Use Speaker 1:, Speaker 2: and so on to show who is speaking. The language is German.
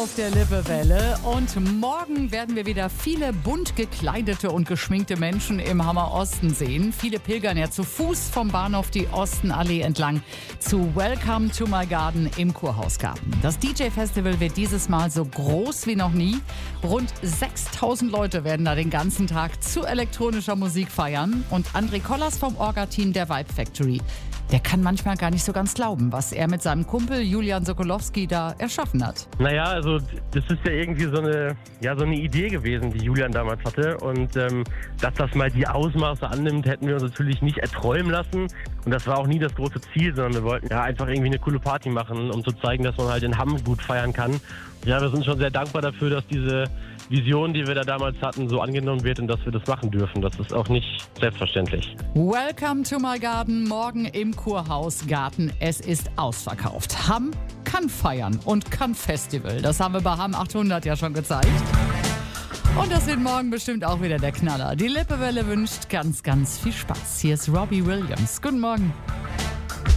Speaker 1: auf der Lippewelle und morgen werden wir wieder viele bunt gekleidete und geschminkte Menschen im Hammer Osten sehen. Viele pilgern ja zu Fuß vom Bahnhof die Ostenallee entlang zu Welcome to My Garden im Kurhausgarten. Das DJ-Festival wird dieses Mal so groß wie noch nie. Rund 6000 Leute werden da den ganzen Tag zu elektronischer Musik feiern. Und André Kollers vom Orga-Team der Vibe Factory, der kann manchmal gar nicht so ganz glauben, was er mit seinem Kumpel Julian Sokolowski da erschaffen hat.
Speaker 2: Naja, also das ist ja irgendwie so eine Idee gewesen, die Julian damals hatte. Und dass das mal die Ausmaße annimmt, hätten wir uns natürlich nicht erträumen lassen. Und das war auch nie das große Ziel, sondern wir wollten ja einfach irgendwie eine coole Party machen, um zu zeigen, dass man halt in Hamm gut feiern kann. Ja, wir sind schon sehr dankbar dafür, dass diese Vision, die wir da damals hatten, so angenommen wird und dass wir das machen dürfen. Das ist auch nicht selbstverständlich.
Speaker 1: Welcome to my garden, morgen im Kurhausgarten. Es ist ausverkauft. Hamm kann feiern und kann Festival. Das haben wir bei Hamm 800 ja schon gezeigt. Und das wird morgen bestimmt auch wieder der Knaller. Die Lippewelle wünscht ganz, ganz viel Spaß. Hier ist Robbie Williams. Guten Morgen.